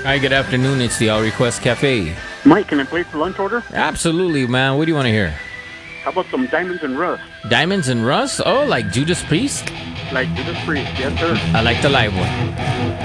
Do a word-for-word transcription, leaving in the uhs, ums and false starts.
Hi, good afternoon. It's the All Request Cafe. Mike, can I place the lunch order? Absolutely, man. What do you want to hear? How about some diamonds and rust? Diamonds and Rust? Oh, like Judas Priest? Like Judas Priest, yes, sir. I like the live one.